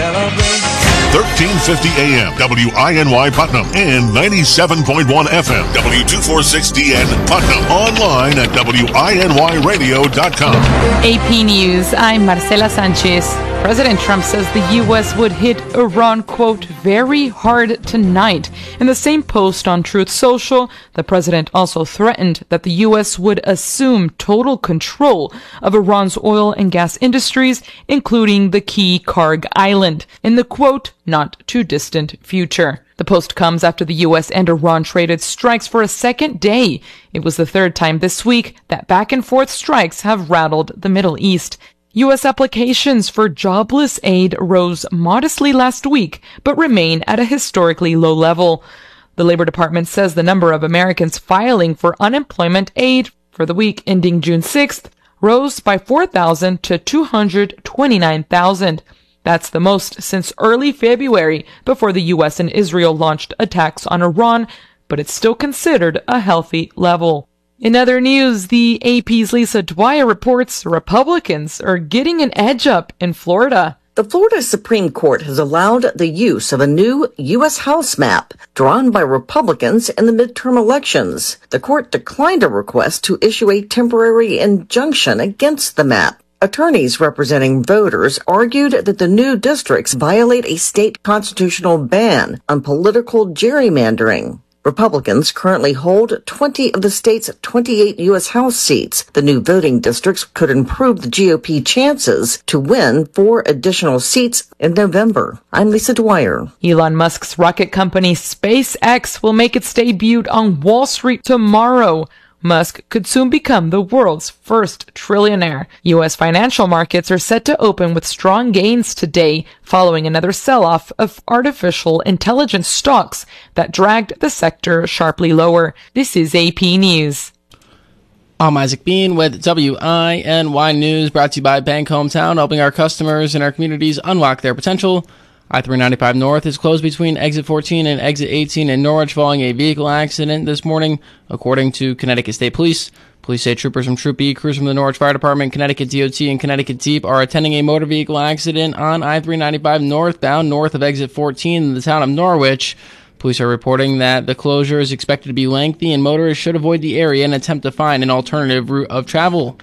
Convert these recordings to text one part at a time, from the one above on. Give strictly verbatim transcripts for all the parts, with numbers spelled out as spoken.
thirteen fifty A M, W I N Y Putnam, and ninety-seven point one F M, W two forty-six D N Putnam. Online at W I N Y radio dot com. A P News, I'm Marcela Sanchez. President Trump says the U S would hit Iran, quote, very hard tonight. In the same post on Truth Social, the president also threatened that the U S would assume total control of Iran's oil and gas industries, including the key Karg Island, in the, quote, not too distant future. The post comes after the U S and Iran traded strikes for a second day. It was the third time this week that back-and-forth strikes have rattled the Middle East. U S applications for jobless aid rose modestly last week, but remain at a historically low level. The Labor Department says the number of Americans filing for unemployment aid for the week ending June sixth rose by four thousand to two hundred twenty-nine thousand. That's the most since early February, before the U S and Israel launched attacks on Iran, but it's still considered a healthy level. In other news, the A P's Lisa Dwyer reports Republicans are getting an edge up in Florida. The Florida Supreme Court has allowed the use of a new U S House map drawn by Republicans in the midterm elections. The court declined a request to issue a temporary injunction against the map. Attorneys representing voters argued that the new districts violate a state constitutional ban on political gerrymandering. Republicans currently hold twenty of the state's twenty-eight U S House seats. The new voting districts could improve the G O P chances to win four additional seats in November. I'm Lisa Dwyer. Elon Musk's rocket company SpaceX will make its debut on Wall Street tomorrow. Musk could soon become the world's first trillionaire. U S financial markets are set to open with strong gains today, following another sell-off of artificial intelligence stocks that dragged the sector sharply lower. This is A P News. I'm Isaac Bean with W I N Y News, brought to you by Bank Hometown, helping our customers and our communities unlock their potential. I three ninety-five North is closed between exit fourteen and exit eighteen in Norwich following a vehicle accident this morning, according to Connecticut State Police. Police say troopers from Troop B, crews from the Norwich Fire Department, Connecticut D O T, and Connecticut Deep are attending a motor vehicle accident on I three ninety-five northbound north of exit fourteen in the town of Norwich. Police are reporting that the closure is expected to be lengthy and motorists should avoid the area and attempt to find an alternative route of travel.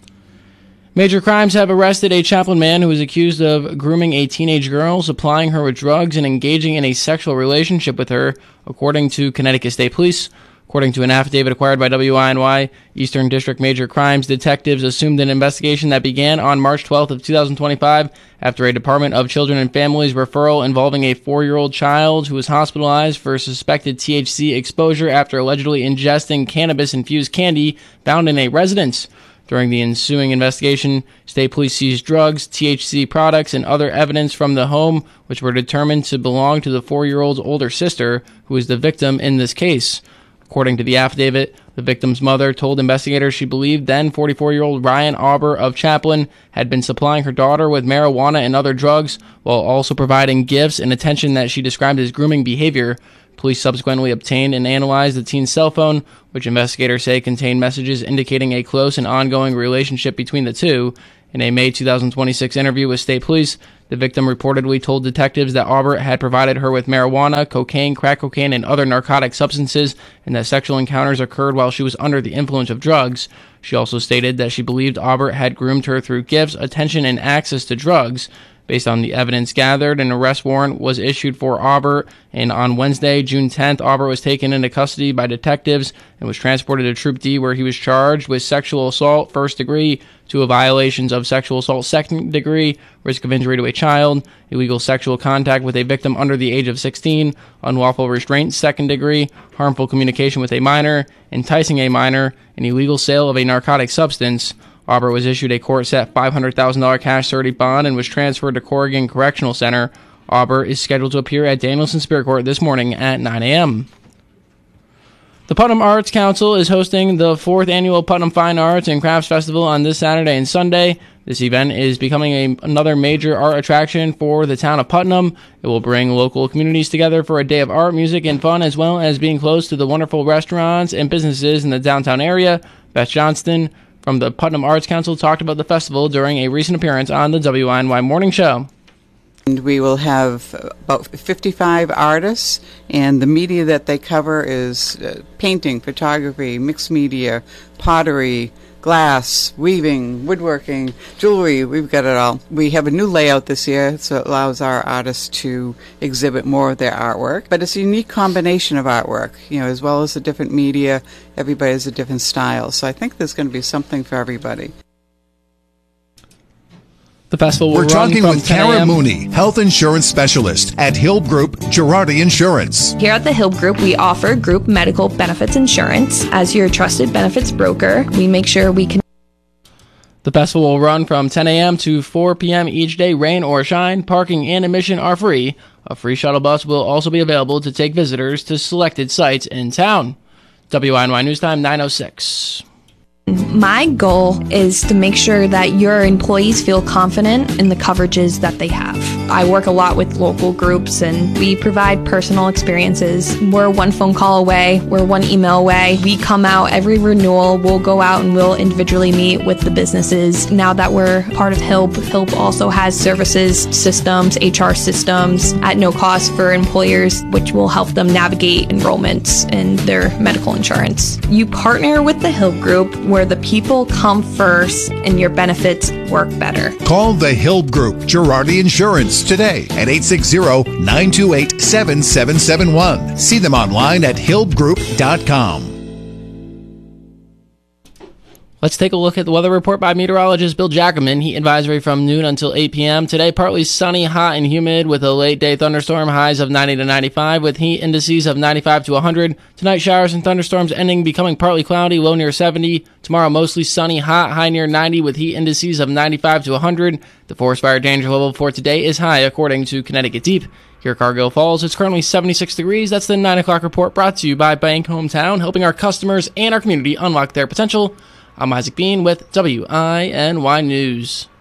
Major Crimes have arrested a Chaplin man who is accused of grooming a teenage girl, supplying her with drugs, and engaging in a sexual relationship with her, according to Connecticut State Police. According to an affidavit acquired by W I N Y, Eastern District Major Crimes detectives assumed an investigation that began on March twelfth of two thousand twenty-five after a Department of Children and Families referral involving a four-year-old child who was hospitalized for suspected T H C exposure after allegedly ingesting cannabis-infused candy found in a residence. During the ensuing investigation, state police seized drugs, T H C products, and other evidence from the home, which were determined to belong to the four-year-old's older sister, who is the victim in this case. According to the affidavit, the victim's mother told investigators she believed then forty-four-year-old Ryan Auber of Chaplin had been supplying her daughter with marijuana and other drugs, while also providing gifts and attention that she described as grooming behavior. Police subsequently obtained and analyzed the teen's cell phone, which investigators say contained messages indicating a close and ongoing relationship between the two. In a May two thousand twenty-six interview with state police, the victim reportedly told detectives that Aubert had provided her with marijuana, cocaine, crack cocaine, and other narcotic substances, and that sexual encounters occurred while she was under the influence of drugs. She also stated that she believed Aubert had groomed her through gifts, attention, and access to drugs. Based on the evidence gathered, an arrest warrant was issued for Aubert, and on Wednesday, June tenth, Aubert was taken into custody by detectives and was transported to Troop D, where he was charged with sexual assault first degree, two violations of sexual assault second degree, risk of injury to a child, illegal sexual contact with a victim under the age of sixteen, unlawful restraint second degree, harmful communication with a minor, enticing a minor, and illegal sale of a narcotic substance. Aubert was issued a court-set five hundred thousand dollars cash surety bond and was transferred to Corrigan Correctional Center. Aubert is scheduled to appear at Danielson Superior Court this morning at nine a.m. The Putnam Arts Council is hosting the fourth annual Putnam Fine Arts and Crafts Festival on this Saturday and Sunday. This event is becoming a, another major art attraction for the town of Putnam. It will bring local communities together for a day of art, music, and fun, as well as being close to the wonderful restaurants and businesses in the downtown area. Beth Johnston from the Putnam Arts Council talked about the festival during a recent appearance on the W I N Y Morning Show. And we will have about fifty-five artists, and the media that they cover is uh, painting, photography, mixed media, pottery, glass, weaving, woodworking, jewelry. We've got it all. We have a new layout this year, so it allows our artists to exhibit more of their artwork. But it's a unique combination of artwork, you know, as well as the different media. Everybody has a different style. So I think there's going to be something for everybody. The festival will We're run talking from with ten Kara a.m. Mooney, health insurance specialist at Hilb Group, Girardi Insurance. Here at the Hilb Group, we offer group medical benefits insurance. As your trusted benefits broker, we make sure we can. The festival will run from ten a.m. to four p.m. each day, rain or shine. Parking and admission are free. A free shuttle bus will also be available to take visitors to selected sites in town. W I N Y News Time, nine oh six. My goal is to make sure that your employees feel confident in the coverages that they have. I work a lot with local groups, and we provide personal experiences. We're one phone call away. We're one email away. We come out every renewal. We'll go out and we'll individually meet with the businesses. Now that we're part of Hilb, Hilb also has services, systems, H R systems at no cost for employers, which will help them navigate enrollments in their medical insurance. You partner with the Hilb Group, where the people come first and your benefits work better. Call the Hilb Group, Girardi Insurance today at eight six zero, nine two eight, seven seven seven one. See them online at hilb group dot com. Let's take a look at the weather report by meteorologist Bill Jacobman. Heat advisory from noon until eight p.m. Today, partly sunny, hot, and humid with a late-day thunderstorm, highs of ninety to ninety-five, with heat indices of ninety-five to one hundred. Tonight, showers and thunderstorms ending, becoming partly cloudy, low near seventy. Tomorrow, mostly sunny, hot, high near ninety, with heat indices of ninety-five to one hundred. The forest fire danger level for today is high, according to Connecticut Deep. Here at Cargill Falls, it's currently seventy-six degrees. That's the nine o'clock report, brought to you by Bank Hometown, helping our customers and our community unlock their potential. I'm Isaac Bean with W I N Y News.